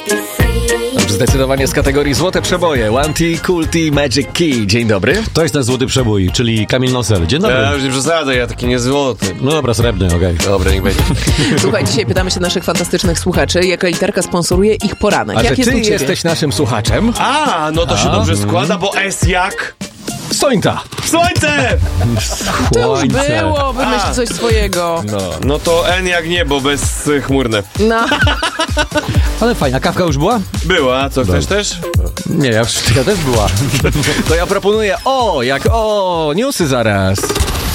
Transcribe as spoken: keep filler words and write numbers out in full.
Zdecydowanie z kategorii Złote Przeboje. One T, Cool T, Magic Key. Dzień dobry. To jest nasz złoty przebój, czyli Kamil Nosel. Dzień dobry. Ja już nie przesadzę, ja taki nie złoty. No dobra, srebrny, okej. Okay. Dobra, niech będzie. Słuchaj, dzisiaj pytamy się naszych fantastycznych słuchaczy, jaka literka sponsoruje ich poranek. A jak że jest ty u ciebie? jesteś naszym słuchaczem? A, no to się A? dobrze składa, bo S jak? Sońta. Słońce! To już Słońce. było, wymyśl A. coś swojego. No, no to N jak niebo, bezchmurne. No. Ale fajna, kawka już była? Była, co chcesz też? Nie, ja, ja też była. To ja proponuję o, jak o, newsy zaraz.